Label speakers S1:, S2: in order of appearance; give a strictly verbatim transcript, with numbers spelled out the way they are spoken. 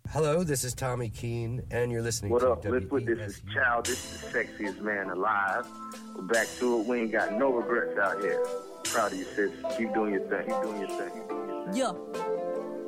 S1: Hello, this is Tommy Keene, and you're listening
S2: what
S1: to
S2: up, Liquid? This is Chow. This is the sexiest man alive. We're back to it. We ain't got no regrets out here. Proud of you, sis. Keep doing your thing. Keep doing your thing.
S3: Yeah.